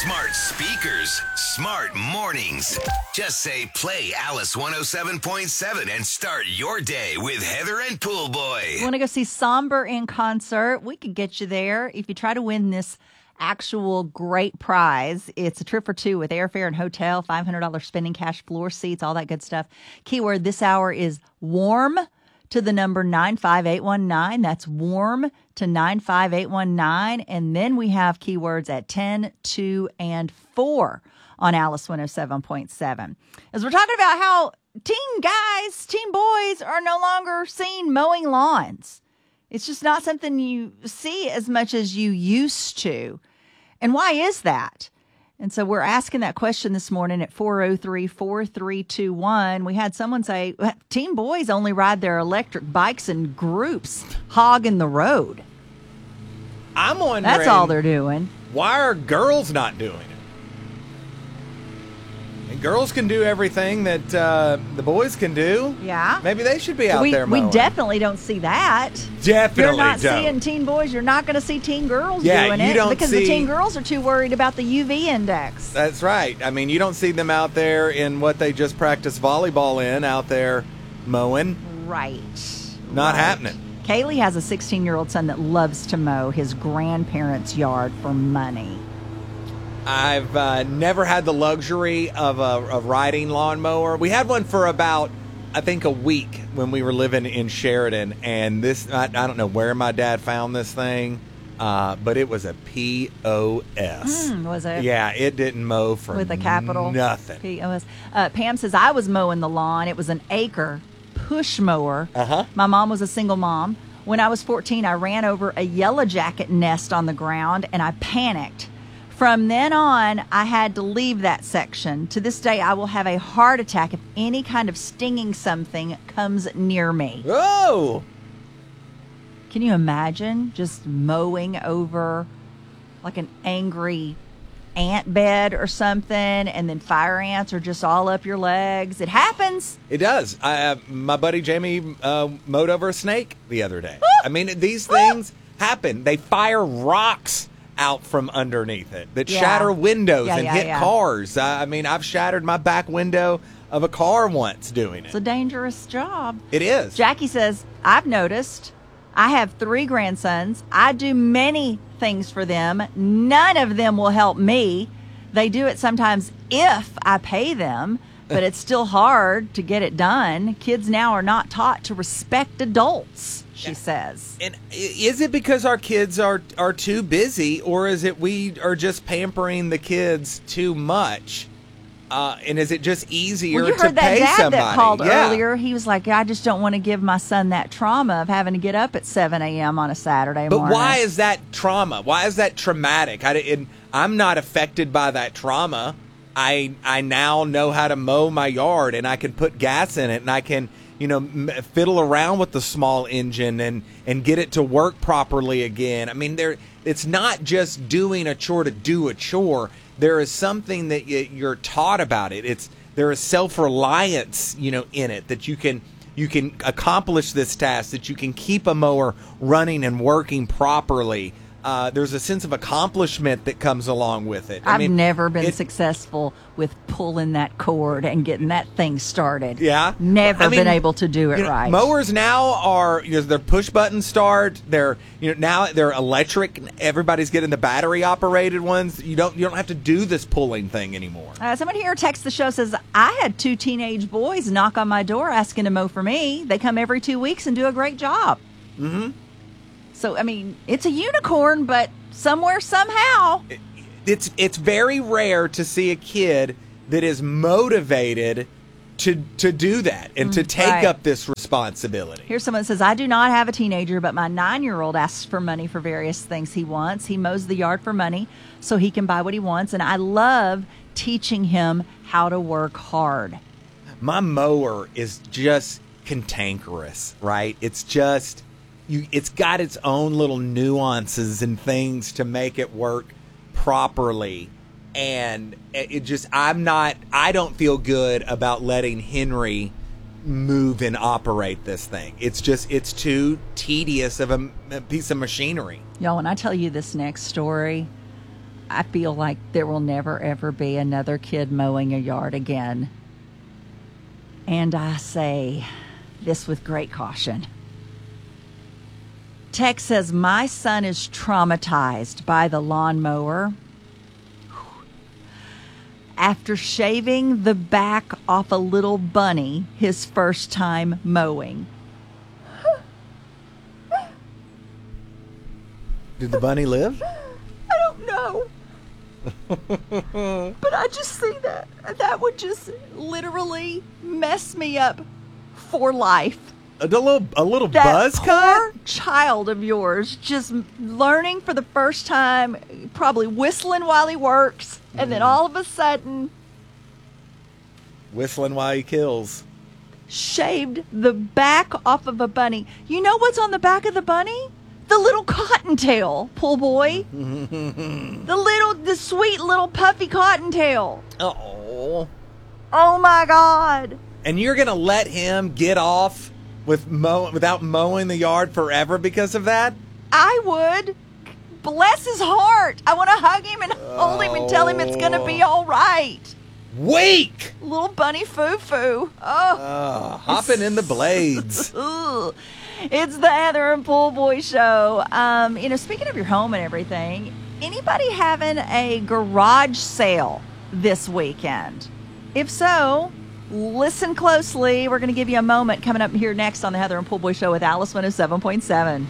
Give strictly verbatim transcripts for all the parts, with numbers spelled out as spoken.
Smart speakers, smart mornings. Just say play Alice one oh seven point seven and start your day with Heather and Pool Boy. Want to go see Somber in concert? We could get you there if you try to win this actual great prize. It's a trip for two with airfare and hotel, five hundred dollars spending cash, floor seats, all that good stuff. Keyword this hour is warm to the number nine five eight one nine. That's warm to nine five eight one nine. And then we have keywords at ten, two, and four on Alice one oh seven point seven. As we're talking about how teen guys, teen boys are no longer seen mowing lawns. It's just not something you see as much as you used to. And why is that? And so we're asking that question this morning at four oh three, four three two one. We had someone say, teen boys only ride their electric bikes in groups, hogging the road. I'm wondering. That's all they're doing. Why are girls not doing it? And girls can do everything that uh, the boys can do. Yeah. Maybe they should be out we, there mowing. We definitely don't see that. Definitely You're not don't. seeing teen boys. You're not going to see teen girls Yeah, doing you it don't because see- the teen girls are too worried about the U V index. That's right. I mean, you don't see them out there in what they just practiced volleyball in, out there mowing. Right. Not Right. happening. Kaylee has a sixteen-year-old son that loves to mow his grandparents' yard for money. I've uh, never had the luxury of a, a riding lawnmower. We had one for about, I think, a week when we were living in Sheridan. And this, I, I don't know where my dad found this thing, uh, but it was a P O S. Mm, was it? Yeah, it didn't mow for With a capital? nothing. P O S. Uh, Pam says, I was mowing the lawn. It was an acre push mower. Uh-huh. My mom was a single mom. When I was fourteen, I ran over a yellow jacket nest on the ground, and I panicked. From then on, I had to leave that section. To this day, I will have a heart attack if any kind of stinging something comes near me. Oh! Can you imagine just mowing over like an angry ant bed or something, and then fire ants are just all up your legs? It happens. It does. I, uh, my buddy Jamie uh, mowed over a snake the other day. I mean, these things happen. They fire rocks out from underneath it that Yeah. shatter windows Yeah, and yeah, hit yeah. cars. I, I mean, I've shattered my back window of a car once doing it. It's a dangerous job. It is. Jackie says, I've noticed I have three grandsons. I do many things for them. None of them will help me. They do it sometimes if I pay them, but it's still hard to get it done. Kids now are not taught to respect adults, she says. And i- is it because our kids are are too busy, or is it we are just pampering the kids too much? Uh, and is it just easier Well, you to heard that pay dad somebody? that called Yeah. earlier. He was like, I just don't want to give my son that trauma of having to get up at seven a.m. on a Saturday But morning. why is that trauma? Why is that traumatic? I, and I'm not affected by that trauma. I I now know how to mow my yard, and I can put gas in it, and I can, you know, m- fiddle around with the small engine and and get it to work properly again. I mean, there it's not just doing a chore to do a chore. There is something that y- you're taught about it. It's there is self-reliance, you know, in it, that you can you can accomplish this task, that you can keep a mower running and working properly. Uh, there's a sense of accomplishment that comes along with it. I I've mean, never been it- successful with pulling that cord and getting that thing started. Yeah, Never I mean, been able to do it you know, right. Mowers now are, you know, they're push button start. They're, you know, now they're electric. Everybody's getting the battery operated ones. You don't you don't have to do this pulling thing anymore. Uh, someone here texts the show, says, I had two teenage boys knock on my door asking to mow for me. They come every two weeks and do a great job. Mm-hmm. So, I mean, it's a unicorn, but somewhere, somehow. It's it's very rare to see a kid that is motivated to to do that and to take right. up this responsibility. Here's someone that says, I do not have a teenager, but my nine-year-old asks for money for various things he wants. He mows the yard for money so he can buy what he wants, and I love teaching him how to work hard. My mower is just cantankerous, right? It's just you it's got its own little nuances and things to make it work properly. And it just I'm not I don't feel good about letting Henry move and operate this thing. It's just it's too tedious of a, a piece of machinery. Y'all, when I tell you this next story, I feel like there will never, ever be another kid mowing a yard again. And I say this with great caution. Tex says, my son is traumatized by the lawnmower after shaving the back off a little bunny his first time mowing. Did the bunny live? I don't know. But I just see that. That would just literally mess me up for life. A little, a little That buzz poor cut? child of yours just learning for the first time, probably whistling while he works, and then all of a sudden Whistling while he kills. shaved the back off of a bunny. You know what's on the back of the bunny? The little cottontail, pool boy. the little, the sweet little puffy cottontail. Oh. Oh my God. And you're going to let him get off with mow- without mowing the yard forever because of that? I would. Bless his heart. I want to hug him and hold him and tell him it's going to be all right. Weak! Little bunny foo-foo. Oh. Uh, hopping in the blades. Ugh. It's the Heather and Pool Boy Show. Um, you know, speaking of your home and everything, anybody having a garage sale this weekend? If so, listen closely. We're going to give you a moment coming up here next on the Heather and Pool Boy Show with Alice one oh seven point seven.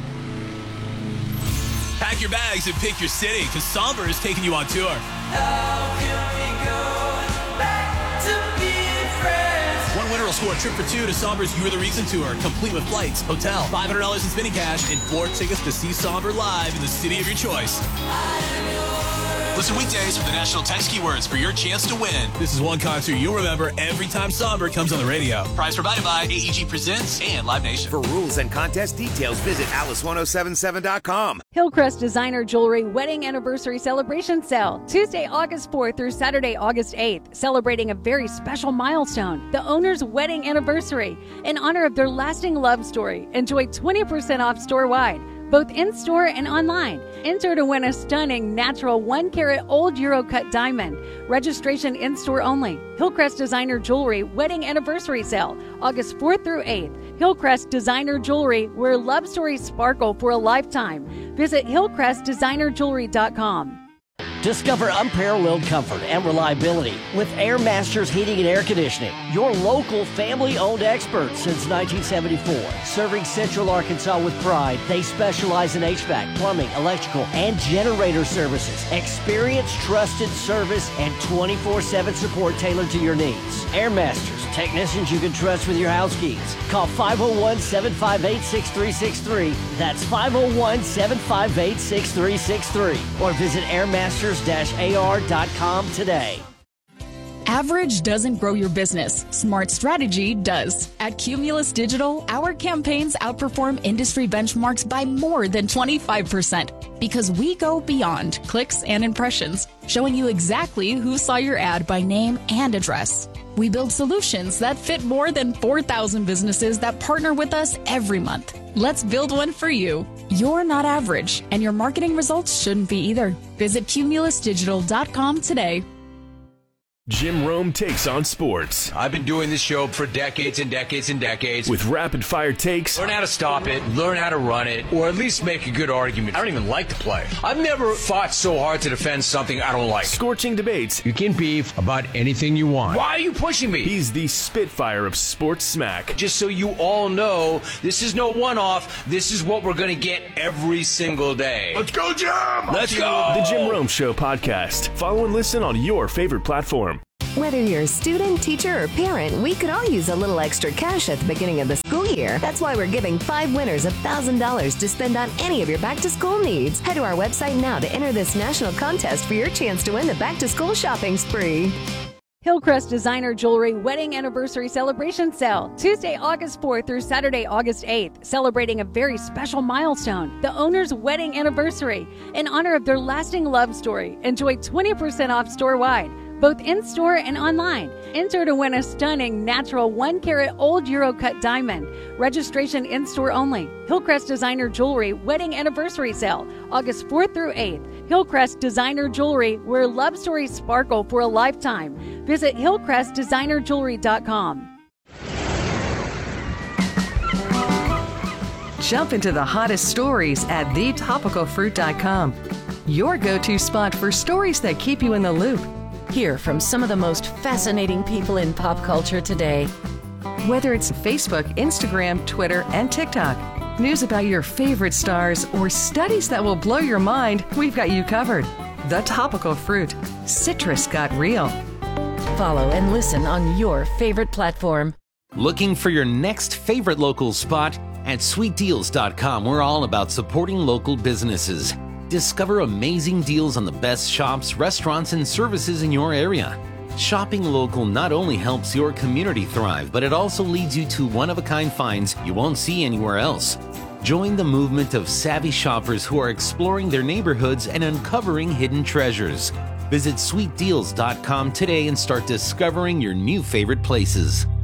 Pack your bags and pick your city, because Somber is taking you on tour. How can we go back to being friends? One winner will score a trip for two to Somber's You're the Reason tour, complete with flights, hotel, five hundred dollars in spinning cash, and four tickets to see Somber live in the city of your choice. Listen weekdays for the national text keywords for your chance to win. This is one concert you'll remember every time Somber comes on the radio. Prize provided by A E G Presents and Live Nation. For rules and contest details, visit alice ten seventy-seven dot com. Hillcrest Designer Jewelry Wedding Anniversary Celebration Sale, Tuesday, August fourth through Saturday, August eighth, celebrating a very special milestone, the owner's wedding anniversary. In honor of their lasting love story, enjoy twenty percent off store-wide, both in-store and online. Enter to win a stunning natural one-carat old Euro cut diamond. Registration in-store only. Hillcrest Designer Jewelry Wedding Anniversary Sale, August fourth through eighth. Hillcrest Designer Jewelry, where love stories sparkle for a lifetime. Visit hillcrest designer jewelry dot com. Discover unparalleled comfort and reliability with Air Masters Heating and Air Conditioning, your local family-owned experts since nineteen seventy-four. Serving Central Arkansas with pride, they specialize in H V A C, plumbing, electrical, and generator services. Experience, trusted service, and twenty-four seven support tailored to your needs. Air Masters, technicians you can trust with your house keys. Call five oh one, seven five eight, six three six three. That's five oh one, seven five eight, six three six three. Or visit air masters dash a r dot com today. Average doesn't grow your business. Smart strategy does. At Cumulus Digital, our campaigns outperform industry benchmarks by more than twenty-five percent because we go beyond clicks and impressions, showing you exactly who saw your ad by name and address. We build solutions that fit more than four thousand businesses that partner with us every month. Let's build one for you. You're not average, and your marketing results shouldn't be either. Visit cumulus digital dot com today. Jim Rome takes on sports. I've been doing this show for decades and decades and decades. With rapid-fire takes. Learn how to stop it, learn how to run it, or at least make a good argument. I don't even like to play. I've never fought so hard to defend something I don't like. Scorching debates. You can beef about anything you want. Why are you pushing me? He's the Spitfire of sports smack. Just so you all know, this is no one-off. This is what we're going to get every single day. Let's go, Jim! Let's go! The Jim Rome Show podcast. Follow and listen on your favorite platform. Whether you're a student, teacher, or parent, we could all use a little extra cash at the beginning of the school year. That's why we're giving five winners one thousand dollars to spend on any of your back-to-school needs. Head to our website now to enter this national contest for your chance to win the back-to-school shopping spree. Hillcrest Designer Jewelry Wedding Anniversary Celebration Sale, Tuesday, August fourth through Saturday, August eighth, celebrating a very special milestone, the owner's wedding anniversary. In honor of their lasting love story, enjoy twenty percent off store-wide, both in-store and online. Enter to win a stunning natural one-carat old Euro cut diamond. Registration in-store only. Hillcrest Designer Jewelry Wedding Anniversary Sale, August fourth through eighth. Hillcrest Designer Jewelry, where love stories sparkle for a lifetime. Visit hillcrest designer jewelry dot com. Jump into the hottest stories at the topical fruit dot com. Your go-to spot for stories that keep you in the loop. Hear from some of the most fascinating people in pop culture today. Whether it's Facebook, Instagram, Twitter, and TikTok, news about your favorite stars, or studies that will blow your mind, we've got you covered. The Topical Fruit. Citrus got real. Follow and listen on your favorite platform. Looking for your next favorite local spot? At sweet deals dot com, we're all about supporting local businesses. Discover amazing deals on the best shops, restaurants, and services in your area. Shopping local not only helps your community thrive, but it also leads you to one-of-a-kind finds you won't see anywhere else. Join the movement of savvy shoppers who are exploring their neighborhoods and uncovering hidden treasures. Visit sweet deals dot com today and start discovering your new favorite places.